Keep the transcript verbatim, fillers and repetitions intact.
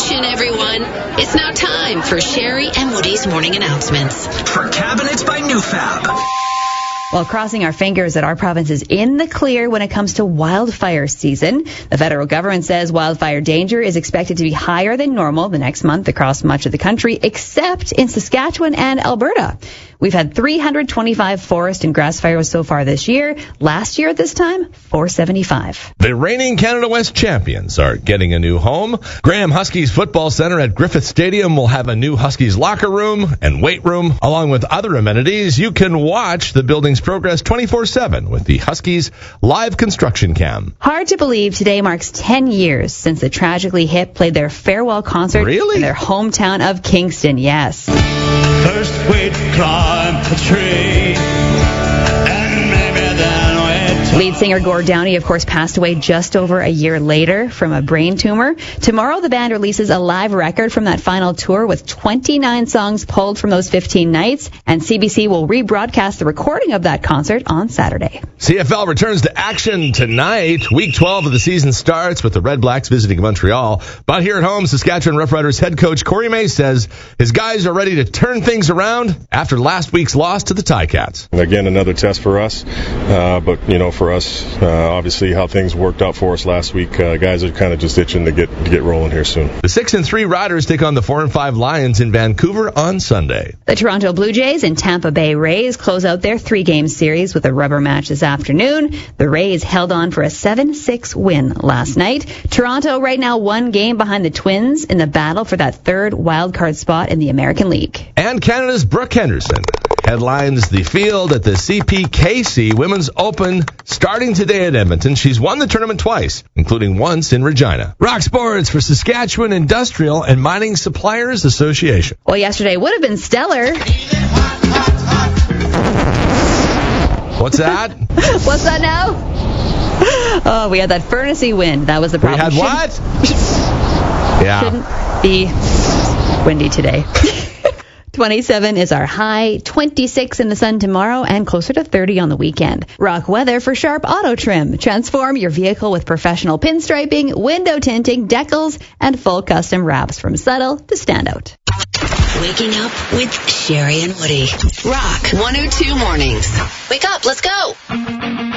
Attention, everyone. It's now time for Sherry and Woody's morning announcements. For Cabinets by Newfab. Well, crossing our fingers that our province is in the clear when it comes to wildfire season. The federal government says wildfire danger is expected to be higher than normal the next month across much of the country, except in Saskatchewan and Alberta. We've had three hundred twenty-five forest and grass fires so far this year. Last year at this time, four seventy-five. The reigning Canada West champions are getting a new home. Graham Huskies Football Center at Griffith Stadium will have a new Huskies locker room and weight room, along with other amenities. You can watch the building's progress twenty-four seven with the Huskies live construction cam. Hard to believe today marks ten years since the Tragically Hip played their farewell concert really? in their hometown of Kingston. Yes. First we'd climb a tree, and maybe then we'd... Lead singer Gord Downie, of course, passed away just over a year later from a brain tumor. Tomorrow, the band releases a live record from that final tour with twenty-nine songs pulled from those fifteen nights, and C B C will rebroadcast the recording of that concert on Saturday. C F L returns to action tonight. Week twelve of the season starts with the Red Blacks visiting Montreal. But here at home, Saskatchewan Roughriders head coach Corey May says his guys are ready to turn things around after last week's loss to the Ticats. Again, another test for us, uh, but, you know, for us, uh, obviously how things worked out for us last week, uh, guys are kind of just itching to get to get rolling here soon. The six and three Riders take on the four and five Lions in Vancouver on Sunday. The Toronto Blue Jays and Tampa Bay Rays close out their three-game series with a rubber match this afternoon. The Rays held on for a seven six win last night. Toronto right now one game behind the Twins in the battle for that third wildcard spot in the American League. And Canada's Brooke Henderson headlines the field at the C P K C Women's Open starting today at Edmonton. She's won the tournament twice, including once in Regina. Rock Sports for Saskatchewan Industrial and Mining Suppliers Association. Well, yesterday would have been stellar. What's that? What's that now? Oh, we had that furnace-y wind. That was the problem. We had what? Yeah. Shouldn't be windy today. twenty-seven is our high, twenty-six in the sun tomorrow, and closer to thirty on the weekend. Rock weather for Sharp Auto Trim. Transform your vehicle with professional pinstriping, window tinting, decals, and full custom wraps from subtle to standout. Waking up with Sherry and Woody. Rock one oh two mornings. Wake up, let's go.